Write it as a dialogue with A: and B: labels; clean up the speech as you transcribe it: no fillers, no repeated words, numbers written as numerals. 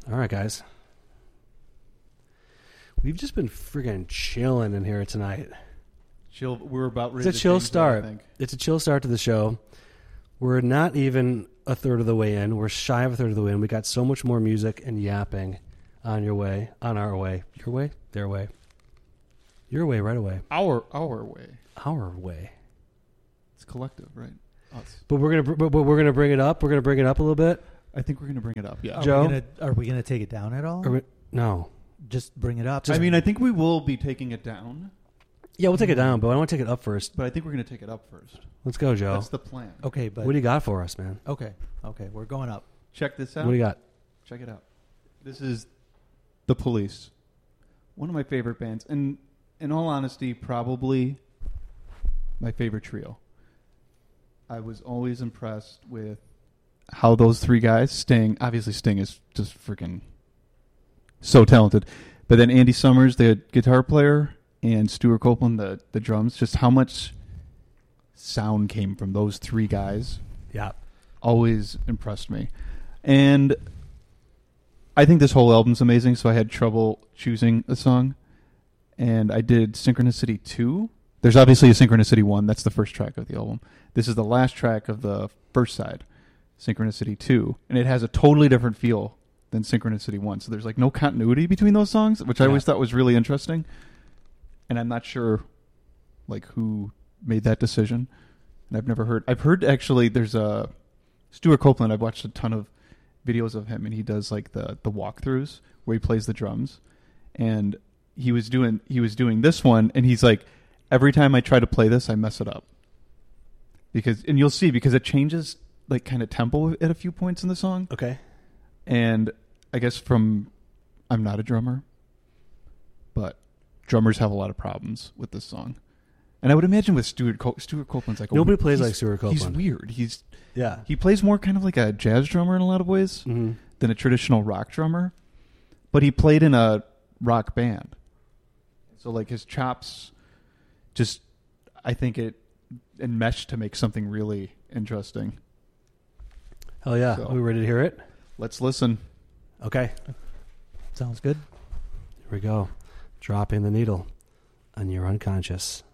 A: All right, guys. We've just been friggin' chilling in here tonight.
B: Chill. We're about ready.
A: It's a chill
B: change that,
A: start.
B: I think.
A: It's a chill start to the show. We're not even a third of the way in. We're shy of a third of the way in. We got so much more music and yapping on your way, on our way, your way, their way, your way, right away,
B: Our way.
A: our way.
B: It's collective, right? Us.
A: But we're gonna bring it up. We're gonna bring it up a little bit.
B: I think we're gonna bring it up. Yeah.
A: Joe?
C: Are we gonna take it down at all?
A: No.
C: Just bring it up.
B: I mean, I think we will be taking it down,
A: Yeah, we'll take it down, but I want to take it up first.
B: but I think we're gonna take it up first.
A: Let's go, Joe.
B: That's the plan.
C: okay, but
A: What do you got for us, man?
C: okay, we're going up.
B: Check this out.
A: What do you got?
B: Check it out. This is The Police, one of my favorite bands, and in all honesty, probably my favorite trio. I was always impressed with how those three guys, Sting is just freaking so talented, but then Andy Summers, the guitar player, and Stuart Copeland, the drums, just how much sound came from those three guys
A: Yeah.
B: always impressed me. And I think this whole album's amazing, so I had trouble choosing a song. And I did Synchronicity 2. There's obviously a Synchronicity 1. That's the first track of the album. This is the last track of the first side, Synchronicity 2. And it has a totally different feel than Synchronicity 1. So there's like no continuity between those songs, which I always thought was really interesting. And I'm not sure like who made that decision. And I've heard actually there's a Stuart Copeland. I've watched a ton of videos of him, and he does like the walkthroughs where he plays the drums. And he was doing this one, and he's like, every time I try to play this, I mess it up. And you'll see, because it changes like kind of tempo at a few points in the song.
A: Okay.
B: And I guess I'm not a drummer, but drummers have a lot of problems with this song. And I would imagine with Stuart Copeland's like
A: Nobody plays like Stuart Copeland.
B: He's weird.
A: Yeah.
B: He plays more kind of like a jazz drummer in a lot of ways
A: Mm-hmm.
B: than a traditional rock drummer. But he played in a rock band. So like his chops just, I think it enmeshed to make something really interesting.
A: Hell yeah.
B: So-
A: Are we ready to hear it?
B: Let's listen.
A: Okay.
C: Sounds good.
A: Here we go. Dropping the needle on your unconscious.